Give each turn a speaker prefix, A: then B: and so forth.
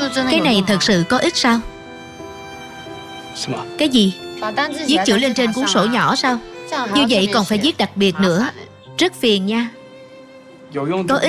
A: Cái này thật sự có ích sao? Cái gì? Viết chữ lên trên cuốn sổ nhỏ sao? Như vậy còn phải viết đặc biệt nữa. Rất phiền nha. Có ích